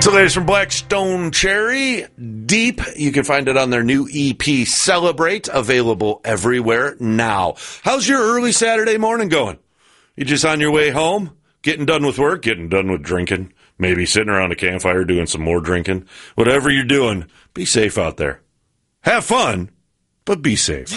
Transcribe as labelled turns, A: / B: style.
A: It's the latest from Black Stone Cherry. Deep. You can find it on their new EP, Celebrate, available everywhere now. How's your early Saturday morning going? You just on your way home? Getting done with work? Getting done with drinking? Maybe sitting around a campfire doing some more drinking? Whatever you're doing, be safe out there. Have fun, but be safe.